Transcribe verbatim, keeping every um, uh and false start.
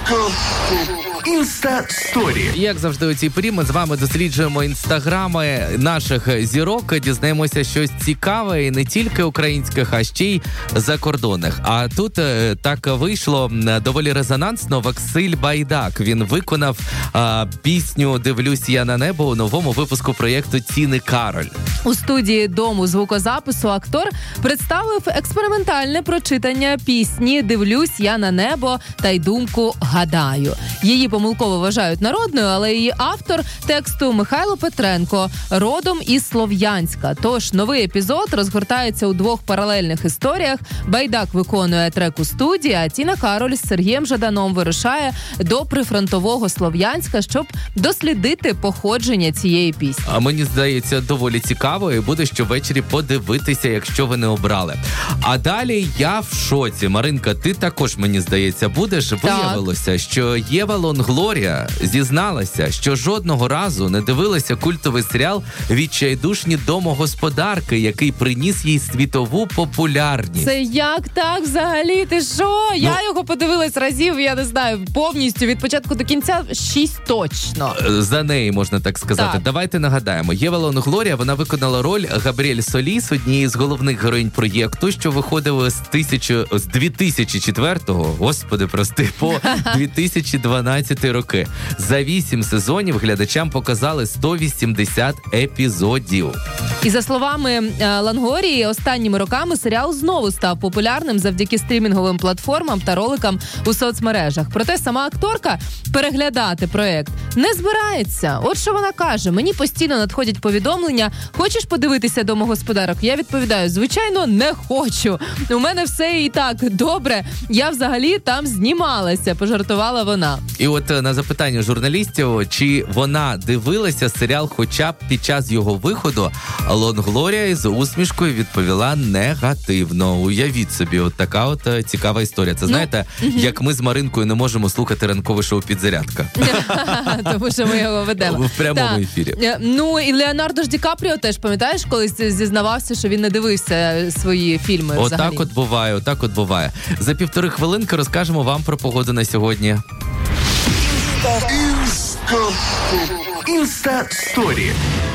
Інста-сторі. Як завжди у цій порі ми з вами досліджуємо інстаграми наших зірок, дізнаємося щось цікаве і не тільки українських, а ще й закордонних. А тут е, так вийшло доволі резонансно. Василь Байдак, він виконав е, пісню «Дивлюсь я на небо» у новому випуску проєкту Тіни Кароль. У студії Дому звукозапису актор представив експериментальне прочитання пісні «Дивлюсь я на небо» та й думку «Гадаю». Її помилково вважають народною, але її автор тексту Михайло Петренко, родом із Слов'янська. Тож новий епізод розгортається у двох паралельних історіях. Байдак виконує трек у студії, а Тіна Кароль з Сергієм Жаданом вирушає до прифронтового Слов'янська, щоб дослідити походження цієї пісні. А мені здається, доволі цікаво і буде щовечері подивитися, якщо ви не обрали. А далі я в шоці. Маринка, ти також, мені здається, будеш. Так. Виявилося, що Єва Лонглорія зізналася, що жодного разу не дивилася культовий серіал «Відчайдушні домогосподарки», який приніс їй світову популярність. Це як так взагалі? Ти що? Ну, я його подивилась разів, я не знаю, повністю від початку до кінця шість точно. За неї, можна так сказати. Так. Давайте нагадаємо. Єва Лонглорія, вона виконала роль Габріель Соліс, однієї з головних героїнь проєкту, що виходив з, тисячу, з дві тисячі четвертого, господи, прости, по дві тисячі дванадцятий роки. За вісім сезонів глядачам показали сто вісімдесят епізодів. І за словами Лонглорії, останніми роками серіал знову став популярним завдяки стрімінговим платформам та роликам у соцмережах. Проте сама акторка переглядати проект не збирається. От що вона каже: мені постійно надходять повідомлення: хочеш подивитися «Домогосподарок»? Я відповідаю: звичайно, не хочу. У мене все і так добре. Я взагалі там знімалася, пожартувала вона. І от на запитання журналістів, чи вона дивилася серіал хоча б під час його виходу, Лонглорія із усмішкою відповіла негативно. Уявіть собі, от така от цікава історія. Це, знаєте, ну, як ми з Маринкою не можемо слухати ранкове шоу «Підзарядка». Тому що ми його ведемо. В прямому так. ефірі. Ну, і Леонардо ж Ді Капріо теж, пам'ятаєш, колись зізнавався, що він не дивився свої фільми взагалі. Отак от буває, отак от буває. За півтори хвилинки розкажемо вам про погоду на сьогодні. Інста-сторі.